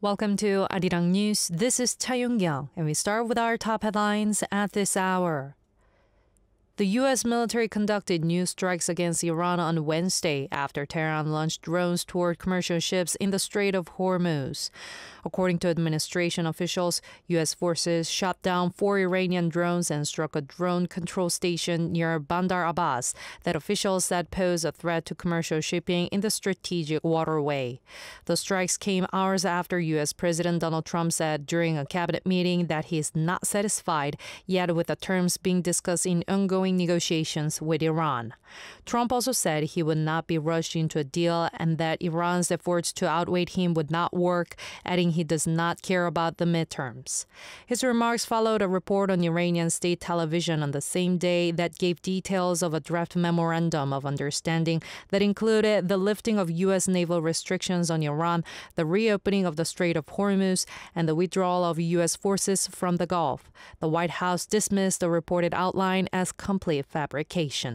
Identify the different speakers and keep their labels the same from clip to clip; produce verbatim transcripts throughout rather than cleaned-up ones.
Speaker 1: Welcome to Arirang News. This is Cha Young-kyung, and we start with our top headlines at this hour. The U S military conducted new strikes against Iran on Wednesday after Tehran launched drones toward commercial ships in the Strait of Hormuz. According to administration officials, U S forces shot down four Iranian drones and struck a drone control station near Bandar Abbas that officials said pose a threat to commercial shipping in the strategic waterway. The strikes came hours after U S President Donald Trump said during a cabinet meeting that he is not satisfied yet with the terms being discussed in ongoing negotiations with Iran. Trump also said he would not be rushed into a deal and that Iran's efforts to outweigh him would not work, adding he does not care about the midterms. His remarks followed a report on Iranian state television on the same day that gave details of a draft memorandum of understanding that included the lifting of U S naval restrictions on Iran, the reopening of the Strait of Hormuz, and the withdrawal of U S forces from the Gulf. The White House dismissed the reported outline as complete fabrication.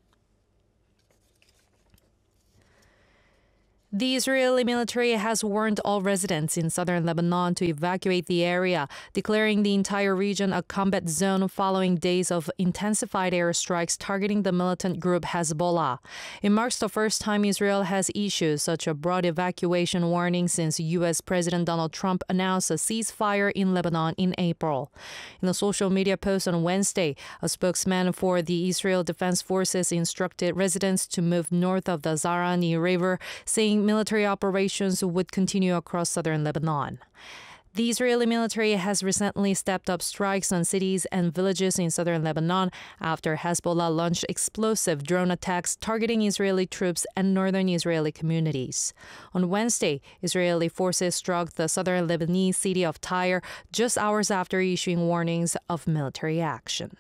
Speaker 1: The Israeli military has warned all residents in southern Lebanon to evacuate the area, declaring the entire region a combat zone following days of intensified airstrikes targeting the militant group Hezbollah. It marks the first time Israel has issued such a broad evacuation warning since U S President Donald Trump announced a ceasefire in Lebanon in April. In a social media post on Wednesday, a spokesman for the Israel Defense Forces instructed residents to move north of the Zarani River, saying military operations would continue across southern Lebanon. The Israeli military has recently stepped up strikes on cities and villages in southern Lebanon after Hezbollah launched explosive drone attacks targeting Israeli troops and northern Israeli communities. On Wednesday, Israeli forces struck the southern Lebanese city of Tyre just hours after issuing warnings of military action.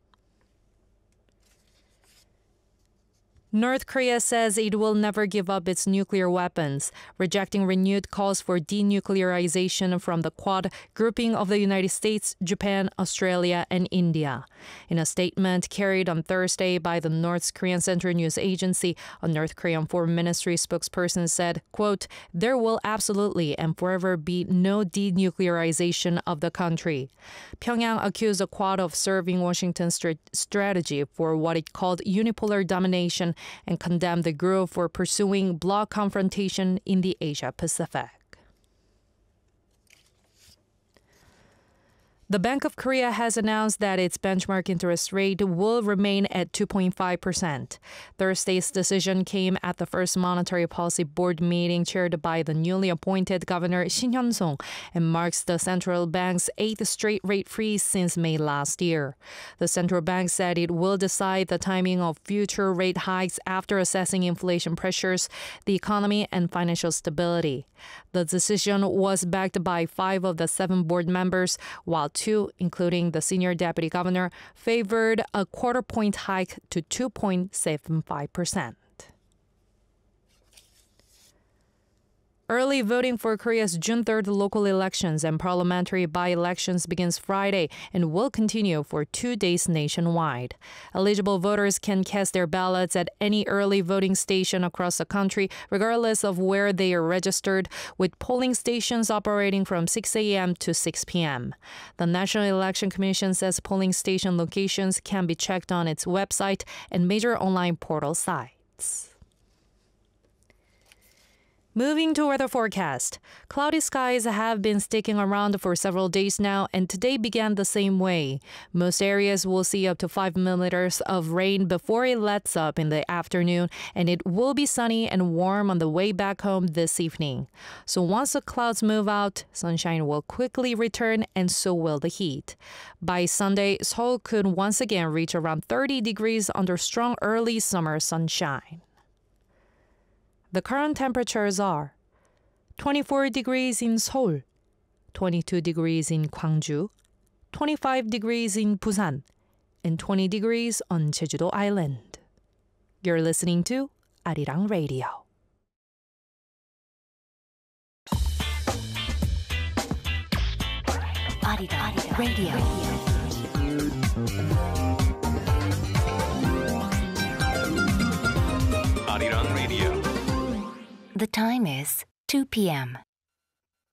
Speaker 1: North Korea says it will never give up its nuclear weapons, rejecting renewed calls for denuclearization from the Quad grouping of the United States, Japan, Australia, and India. In a statement carried on Thursday by the North Korean Central News Agency, a North Korean Foreign Ministry spokesperson said, quote, "There will absolutely and forever be no denuclearization of the country." Pyongyang accused the Quad of serving Washington's st- strategy for what it called unipolar domination and condemned the group for pursuing bloc confrontation in the Asia-Pacific. The Bank of Korea has announced that its benchmark interest rate will remain at two point five percent. Thursday's decision came at the first Monetary Policy Board meeting chaired by the newly appointed Governor Shin Hyun-sung and marks the central bank's eighth straight rate freeze since May last year. The central bank said it will decide the timing of future rate hikes after assessing inflation pressures, the economy, and financial stability. The decision was backed by five of the seven board members, while two, including the senior deputy governor, favored a quarter point hike to two point seven five percent. Early voting for Korea's June third local elections and parliamentary by-elections begins Friday and will continue for two days nationwide. Eligible voters can cast their ballots at any early voting station across the country, regardless of where they are registered, with polling stations operating from six a.m. to six p.m. The National Election Commission says polling station locations can be checked on its website and major online portal sites. Moving to weather forecast. Cloudy skies have been sticking around for several days now, and today began the same way. Most areas will see up to five millimeters of rain before it lets up in the afternoon, and it will be sunny and warm on the way back home this evening. So once the clouds move out, sunshine will quickly return, and so will the heat. By Sunday, Seoul could once again reach around thirty degrees under strong early summer sunshine. The current temperatures are twenty-four degrees in Seoul, twenty-two degrees in Gwangju, twenty-five degrees in Busan, and twenty degrees on Jeju-do Island. You're listening to Arirang Radio. Arirang Radio.
Speaker 2: Arirang Radio.
Speaker 3: The time is two p.m.